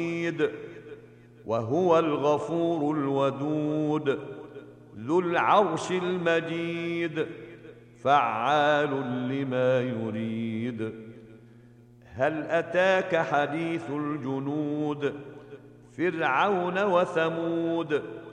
وهو الغفور الودود ذو العرش المجيد فعال لما يريد. هل أتاك حديث الجنود فرعون وثمود